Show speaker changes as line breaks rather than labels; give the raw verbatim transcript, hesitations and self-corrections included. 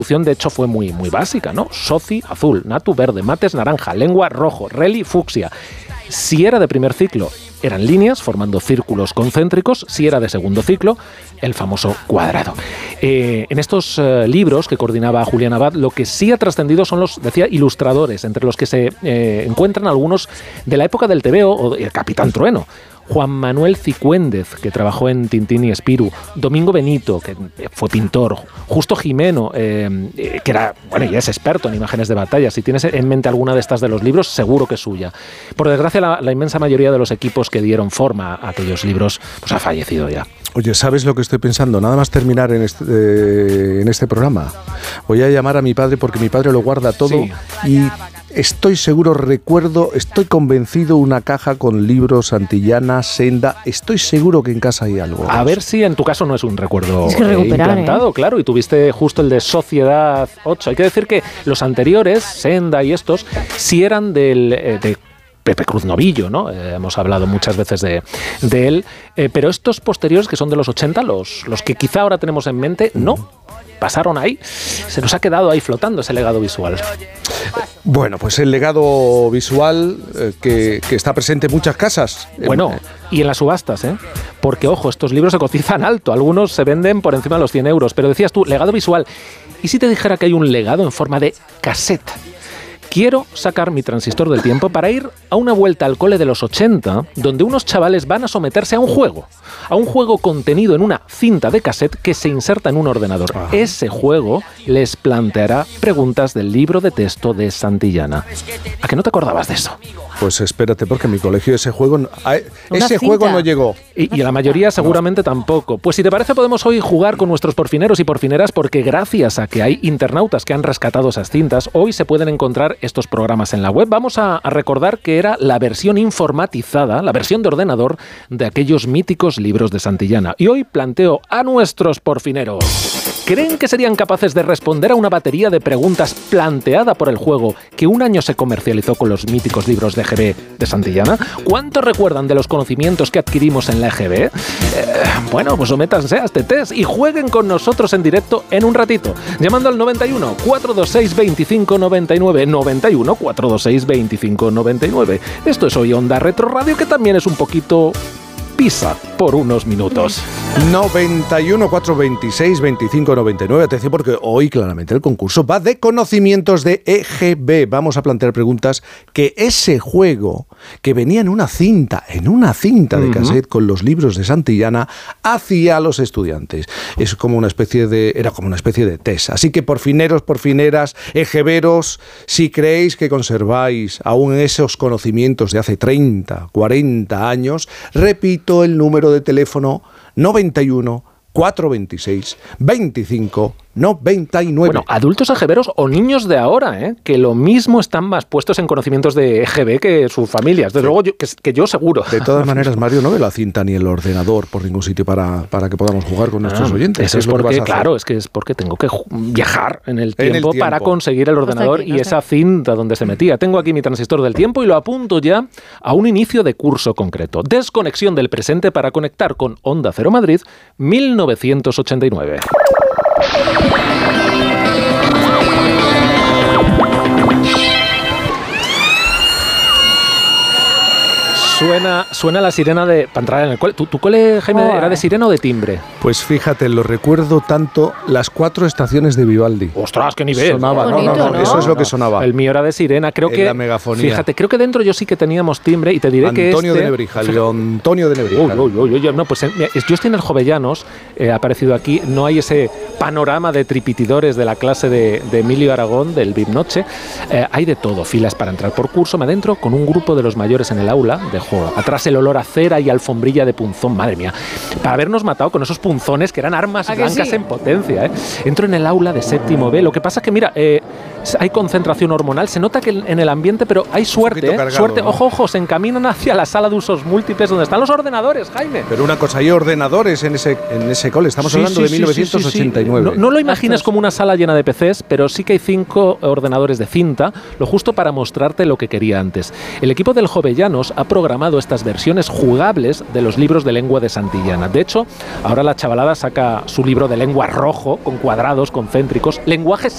de hecho fue muy, muy básica, ¿no? Soci, azul, natu, verde, mates, naranja, lengua, rojo, reli, fucsia. Si era de primer ciclo, eran líneas formando círculos concéntricos. Si era de segundo ciclo, el famoso cuadrado. Eh, en estos eh, libros que coordinaba Julián Abad, lo que sí ha trascendido son los, decía, ilustradores, entre los que se eh, encuentran algunos de la época del tebeo o el Capitán Trueno. Juan Manuel Cicuéndez, que trabajó en Tintín y Spirú, Domingo Benito, que fue pintor, Justo Jimeno, eh, que era, bueno, y es experto en imágenes de batalla. Si tienes en mente alguna de estas de los libros, seguro que es suya. Por desgracia, la, la inmensa mayoría de los equipos que dieron forma a aquellos libros, pues ha fallecido ya.
Oye, ¿sabes lo que estoy pensando? Nada más terminar en este, eh, en este programa, voy a llamar a mi padre porque mi padre lo guarda todo, sí. Y estoy seguro, recuerdo, estoy convencido, una caja con libros Santillana, Senda, estoy seguro que en casa hay algo.
A ver si en tu caso no es un recuerdo
es que
eh, implantado, ¿eh? Claro, y tuviste justo el de Sociedad ocho. Hay que decir que los anteriores, Senda y estos, sí eran del... Eh, de Pepe Cruz Novillo, ¿no? Eh, hemos hablado muchas veces de, de él, eh, pero estos posteriores que son de los ochenta, los, los que quizá ahora tenemos en mente, no, pasaron ahí, se nos ha quedado ahí flotando ese legado visual.
Bueno, pues el legado visual eh, que, que está presente en muchas casas.
Bueno, y en las subastas, ¿eh? Porque, ojo, estos libros se cotizan alto, algunos se venden por encima de los cien euros, pero decías tú, legado visual, ¿y si te dijera que hay un legado en forma de cassette? Quiero sacar mi transistor del tiempo para ir a una vuelta al cole de los ochenta, donde unos chavales van a someterse a un juego, a un juego contenido en una cinta de cassette que se inserta en un ordenador. Ah. Ese juego les planteará preguntas del libro de texto de Santillana. ¿A que no te acordabas de eso?
Pues espérate, porque en mi colegio ese juego, ese juego no llegó.
Y, y a la mayoría seguramente tampoco. Pues si te parece, podemos hoy jugar con nuestros porfineros y porfineras, porque gracias a que hay internautas que han rescatado esas cintas, hoy se pueden encontrar estos programas en la web. Vamos a, a recordar que era la versión informatizada, la versión de ordenador de aquellos míticos libros de Santillana. Y hoy planteo a nuestros porfineros: ¿creen que serían capaces de responder a una batería de preguntas planteada por el juego que un año se comercializó con los míticos libros de E G B de Santillana? ¿Cuánto recuerdan de los conocimientos que adquirimos en la E G B? Eh, bueno, pues sométanse a este test y jueguen con nosotros en directo en un ratito, llamando al noventa y uno, cuatrocientos veintiséis, veinticinco noventa y nueve, noventa y uno, cuatrocientos veintiséis, veinticinco noventa y nueve. Esto es hoy Onda Retro Radio, que también es un poquito pisa por unos minutos.
noventa y uno, cuatrocientos veintiséis, veinticinco noventa y nueve. Atención, porque hoy claramente el concurso va de conocimientos de E G B. Vamos a plantear preguntas que ese juego que venía en una cinta, en una cinta de cassette con los libros de Santillana, hacía a los estudiantes. Es como una especie de, era como una especie de test. Así que porfineros, porfineras, EGBeros, si creéis que conserváis aún esos conocimientos de hace treinta, cuarenta años, repito el número de teléfono noventa y uno, cuatrocientos veintiséis, veinticinco noventa y nueve.
Bueno, adultos egeberos o niños de ahora, ¿eh? Que lo mismo están más puestos en conocimientos de E G B que sus familias. Desde sí. luego, yo, que, que yo seguro.
De todas maneras, Mario, no ve la cinta ni el ordenador por ningún sitio para, para que podamos jugar con nuestros ah, oyentes.
Eso es, es porque, claro, es que es porque tengo que viajar en el, tiempo, en el tiempo para conseguir el ordenador aquí, y esa cinta donde se metía. Tengo aquí mi transistor del tiempo y lo apunto ya a un inicio de curso concreto. Desconexión del presente para conectar con Onda Cero Madrid, mil novecientos ochenta y nueve. Suena, suena la sirena de para entrar en el cole. ¿Tu, tu cole, Jaime, oh, era de sirena o de timbre?
Pues fíjate, lo recuerdo tanto, las cuatro estaciones de Vivaldi.
¡Ostras, qué nivel!
Sonaba,
bonito,
no, no, no,
¿no?
Eso es lo que sonaba.
El mío era de sirena, creo
en
que...
la megafonía.
Fíjate, creo que dentro yo sí que teníamos timbre y te diré
Antonio
que este...
de Nebrija, León Antonio de Nebrija.
Uy, uy, uy, uy, no, pues mira, yo estoy en el Jovellanos, eh, ha aparecido aquí, no hay ese panorama de tripitidores de la clase de, de Emilio Aragón, del V I P Noche. Eh, hay de todo, filas para entrar por curso, me adentro con un grupo de los mayores en el aula de juego. Atrás el olor a cera y alfombrilla de punzón, madre mía, para habernos matado con esos punzones que eran armas blancas sí? en potencia, ¿eh? Entro en el aula de séptimo B, lo que pasa es que mira, eh, hay concentración hormonal, se nota que en el ambiente, pero hay suerte, ¿eh? Cargado, suerte, ¿no? Ojo, ojo, se encaminan hacia la sala de usos múltiples donde están los ordenadores, Jaime.
Pero una cosa, hay ordenadores en ese, en ese cole, estamos sí, hablando sí, de mil novecientos ochenta y nueve.
Sí, sí, sí. No, no lo imagines como una sala llena de P Cs, pero sí que hay cinco ordenadores de cinta, lo justo para mostrarte lo que quería antes. El equipo del Jovellanos ha programado estas versiones jugables de los libros de lengua de Santillana. De hecho, ahora la chavalada saca su libro de lengua rojo, con cuadrados concéntricos, lenguaje